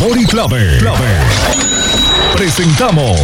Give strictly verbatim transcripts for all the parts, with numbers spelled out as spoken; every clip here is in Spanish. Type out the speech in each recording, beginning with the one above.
Clave. Clave. Presentamos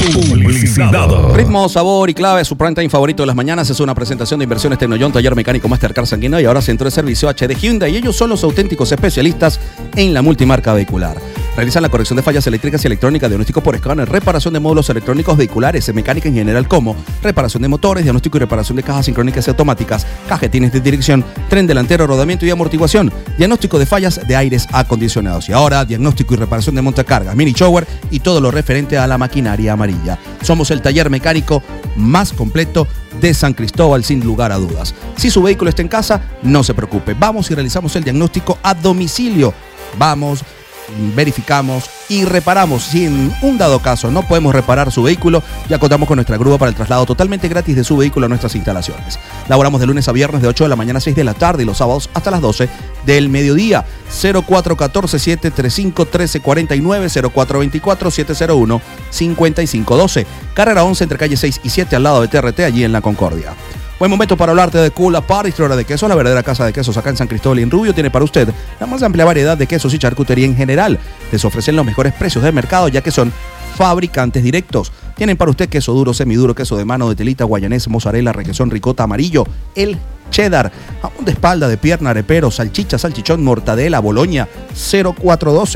publicidad. Ritmo, sabor y clave, su prime time favorito de las mañanas es una presentación de Inversiones Tecnoyon, taller mecánico Mastercard Sanguino y ahora centro de servicio H D Hyundai. Y ellos son los auténticos especialistas en la multimarca vehicular. Realizan la corrección de fallas eléctricas y electrónicas, diagnóstico por escáner, reparación de módulos electrónicos vehiculares, mecánica en general como reparación de motores, diagnóstico y reparación de cajas sincrónicas y automáticas, cajetines de dirección, tren delantero, rodamiento y amortiguación, diagnóstico de fallas de aires acondicionados. Y ahora, diagnóstico y reparación de montacargas, mini shower y todo lo referente a la maquinaria amarilla. Somos el taller mecánico más completo de San Cristóbal, sin lugar a dudas. Si su vehículo está en casa, no se preocupe. Vamos y realizamos el diagnóstico a domicilio. Vamos, verificamos y reparamos. Si en un dado caso no podemos reparar su vehículo, ya contamos con nuestra grúa para el traslado totalmente gratis de su vehículo a nuestras instalaciones. Laboramos de lunes a viernes de ocho de la mañana a seis de la tarde y los sábados hasta las doce del mediodía. cero cuatro uno cuatro, siete tres cinco, uno tres cuatro nueve, cero cuatro dos cuatro, siete cero uno, cinco cinco uno dos. Carrera once entre calle seis y siete al lado de T R T, allí en La Concordia. Buen momento para hablarte de Kula Pastry de Quesos, la verdadera casa de quesos acá en San Cristóbal y en Rubio. Tiene para usted la más amplia variedad de quesos y charcutería en general. Les ofrecen los mejores precios del mercado ya que son fabricantes directos. Tienen para usted queso duro, semiduro, queso de mano, de telita, guayanés, mozzarella, requesón, ricota, amarillo, el cheddar, jamón de espalda, de pierna, arepero, salchicha, salchichón, mortadela, boloña. Cero cuatro uno dos,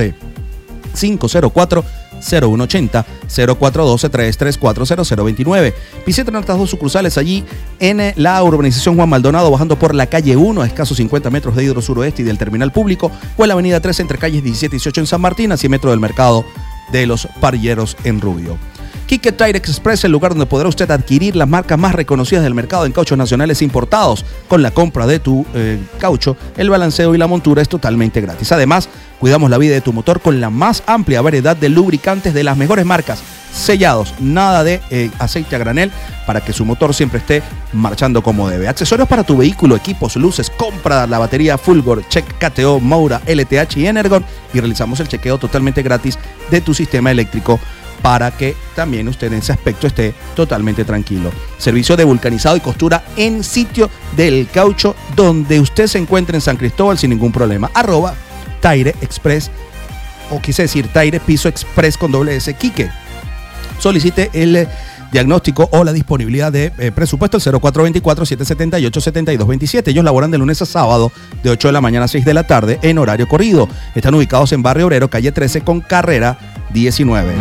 cinco cero cuatro, cero uno ocho cero, cero cuatro uno dos, tres tres cuatro cero cero dos nueve. Visiten nuestras dos sucursales allí en la urbanización Juan Maldonado, bajando por la calle uno a escasos cincuenta metros de Hidro Suroeste y del terminal público, o en la avenida tres entre calles diecisiete y dieciocho en San Martín, a cien metros del mercado de los parrilleros en Rubio. Quique Tire Express, el lugar donde podrá usted adquirir las marcas más reconocidas del mercado en cauchos nacionales importados. Con la compra de tu eh, caucho, el balanceo y la montura es totalmente gratis. Además, cuidamos la vida de tu motor con la más amplia variedad de lubricantes de las mejores marcas, sellados, nada de eh, aceite a granel, para que su motor siempre esté marchando como debe. Accesorios para tu vehículo, equipos, luces, compra la batería Fulgor, Check, K T O, Moura, L T H y Energon y realizamos el chequeo totalmente gratis de tu sistema eléctrico para que también usted en ese aspecto esté totalmente tranquilo. Servicio de vulcanizado y costura en sitio del caucho donde usted se encuentre en San Cristóbal sin ningún problema. Arroba Tire Express, o quise decir Tire Piso Express con doble S, Quique. Solicite el diagnóstico o la disponibilidad de eh, presupuesto el cero cuatro dos cuatro, siete siete ocho, siete dos dos siete. Ellos laboran de lunes a sábado de ocho de la mañana a seis de la tarde en horario corrido. Están ubicados en Barrio Obrero, calle trece con carrera diecinueve.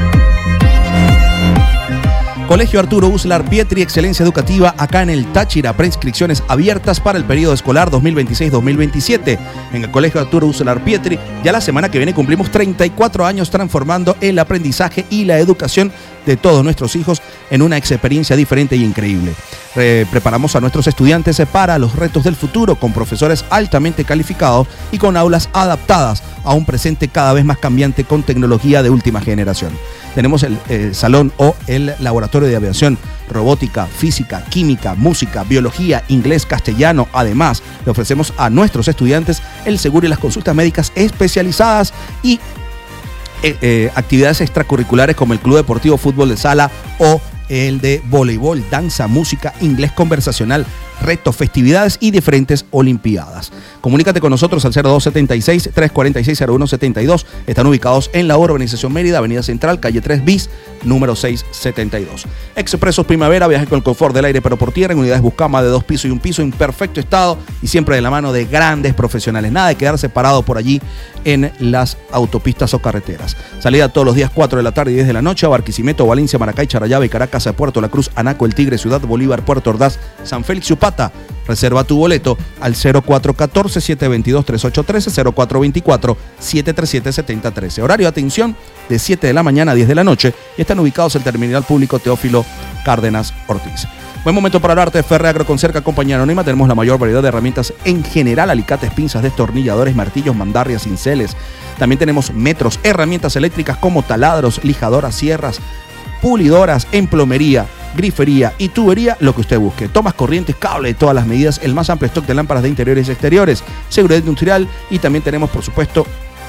Colegio Arturo Uslar Pietri, excelencia educativa acá en el Táchira. Preinscripciones abiertas para el periodo escolar dos mil veintiséis dos mil veintisiete. En el Colegio Arturo Uslar Pietri, ya la semana que viene cumplimos treinta y cuatro años transformando el aprendizaje y la educación de todos nuestros hijos en una experiencia diferente y increíble. Eh, preparamos a nuestros estudiantes para los retos del futuro con profesores altamente calificados y con aulas adaptadas a un presente cada vez más cambiante con tecnología de última generación. Tenemos el eh, salón o el laboratorio de aviación, robótica, física, química, música, biología, inglés, castellano. Además, le ofrecemos a nuestros estudiantes el seguro y las consultas médicas especializadas y eh, eh, actividades extracurriculares como el Club Deportivo Fútbol de Sala o el de voleibol, danza, música, inglés conversacional, retos, festividades y diferentes olimpiadas. Comunícate con nosotros al cero dos siete seis, tres cuatro seis, cero uno siete dos. Están ubicados en la urbanización Mérida, Avenida Central, calle tres bis, número seiscientos setenta y dos. Expresos Primavera, viaje con el confort del aire pero por tierra, en unidades Buscama de dos pisos y un piso en perfecto estado y siempre de la mano de grandes profesionales. Nada de quedarse parado por allí en las autopistas o carreteras. Salida todos los días cuatro de la tarde y diez de la noche a Barquisimeto, Valencia, Maracay, Charallave, Caracas, Puerto La Cruz, Anaco, El Tigre, Ciudad Bolívar, Puerto Ordaz, San Félix y Upata. Reserva tu boleto al cero cuatro uno cuatro, siete dos dos, tres ocho uno tres, cero cuatro dos cuatro, siete tres siete, siete cero uno tres. Horario de atención de siete de la mañana a diez de la noche y están ubicados en el Terminal Público Teófilo Cárdenas Ortiz. Buen momento para hablarte de Ferre Agro Concerca, compañía anónima. Tenemos la mayor variedad de herramientas en general, alicates, pinzas, destornilladores, martillos, mandarrias, cinceles. También tenemos metros, herramientas eléctricas como taladros, lijadoras, sierras, pulidoras, en plomería, grifería y tubería, lo que usted busque. Tomas, corrientes, cable de todas las medidas, el más amplio stock de lámparas de interiores y exteriores, seguridad industrial y también tenemos, por supuesto,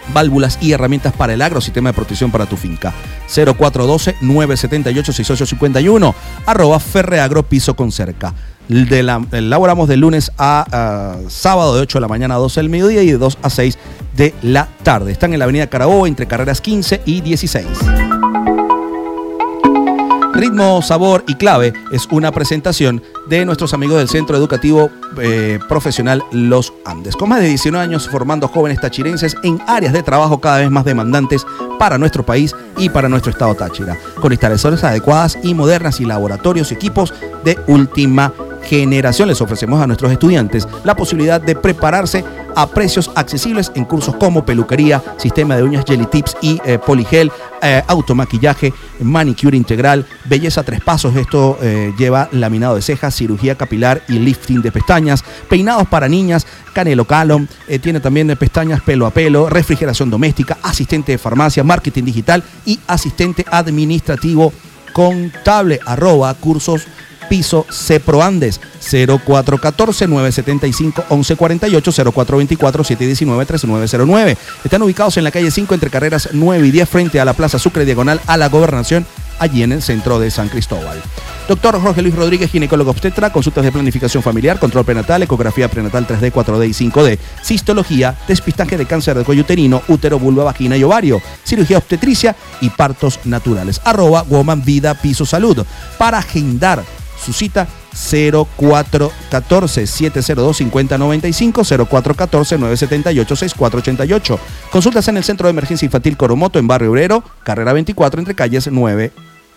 válvulas y herramientas para el agro, sistema de protección para tu finca. cero cuatro uno dos, nueve siete ocho, seis ocho cinco uno, arroba Ferreagro Piso con Cerca. De la, elaboramos de lunes a uh, sábado de ocho de la mañana a doce del mediodía y de dos a seis de la tarde. Están en la avenida Carabobo entre carreras quince y dieciséis. Ritmo, Sabor y Clave es una presentación de nuestros amigos del Centro Educativo eh, Profesional Los Andes. Con más de diecinueve años formando jóvenes tachirenses en áreas de trabajo cada vez más demandantes para nuestro país y para nuestro estado Táchira. Con instalaciones adecuadas y modernas y laboratorios y equipos de última generación, les ofrecemos a nuestros estudiantes la posibilidad de prepararse a precios accesibles en cursos como peluquería, sistema de uñas Jelly Tips y eh, Poligel, eh, automaquillaje, manicure integral, belleza tres pasos. Esto eh, lleva laminado de cejas, cirugía capilar y lifting de pestañas, peinados para niñas, Canelo Calom, eh, tiene también pestañas pelo a pelo, refrigeración doméstica, asistente de farmacia, marketing digital y asistente administrativo contable. Arroba cursos Piso Ceproandes, cero cuatro uno cuatro, nueve siete cinco, once cuarenta y ocho, cero cuatro dos cuatro, siete uno nueve, tres nueve cero nueve. Están ubicados en la calle cinco entre carreras nueve y diez frente a la Plaza Sucre, diagonal a la Gobernación, allí en el centro de San Cristóbal. Doctor Jorge Luis Rodríguez, ginecólogo obstetra, consultas de planificación familiar, control prenatal, ecografía prenatal tres D, cuatro D y cinco D, cistología, despistaje de cáncer de cuello uterino, útero, vulva, vagina y ovario, cirugía obstetricia y partos naturales. Arroba Woman Vida Piso Salud. Para agendar su cita, cero cuatro uno cuatro, siete cero dos, cinco cero nueve cinco, cero cuatro uno cuatro, nueve siete ocho, seis cuatro ocho ocho. Consultas en el Centro de Emergencia Infantil Coromoto en Barrio Obrero, carrera veinticuatro, entre calles nueve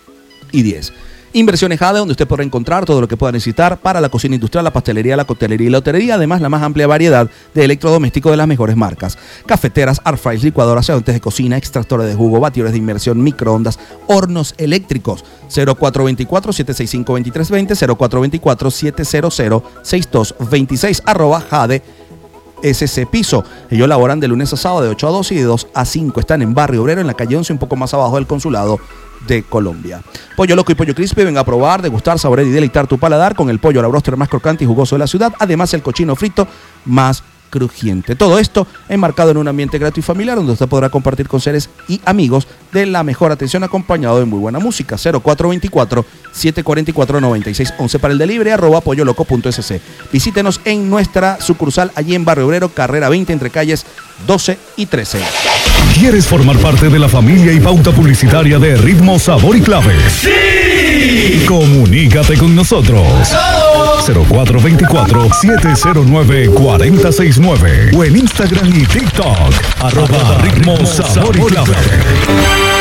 y diez. Inversiones Jade, donde usted podrá encontrar todo lo que pueda necesitar para la cocina industrial, la pastelería, la coctelería y la hotelería. Además, la más amplia variedad de electrodomésticos de las mejores marcas. Cafeteras, air fryers, licuadoras, ayudantes de cocina, extractores de jugo, batidores de inmersión, microondas, hornos eléctricos. cero cuatro dos cuatro, siete seis cinco, dos tres dos cero, cero cuatro dos cuatro, siete cero cero, seis dos dos seis, arroba Jade S C Piso. Ellos laboran de lunes a sábado de ocho a doce y de dos a cinco. Están en Barrio Obrero, en la calle once, un poco más abajo del Consulado de Colombia. Pollo Loco y Pollo Crispy, venga a probar, degustar, saborear y deleitar tu paladar con el pollo a la bróster más crocante y jugoso de la ciudad. Además, el cochino frito más crujiente. Todo esto enmarcado en un ambiente grato y familiar donde usted podrá compartir con seres y amigos de la mejor atención acompañado de muy buena música. cero cuatro dos cuatro, siete cuatro cuatro, nueve seis uno uno para el delivery, arroba polloloco punto es ce. Visítenos en nuestra sucursal allí en Barrio Obrero, carrera veinte entre calles doce y trece. ¿Quieres formar parte de la familia y pauta publicitaria de Ritmo, Sabor y Clave? ¡Sí! Comunícate con nosotros. cero cuatro dos cuatro, siete cero nueve, cuatro cero seis nueve o en Instagram y TikTok, arroba Ritmo, Sabor y Clave.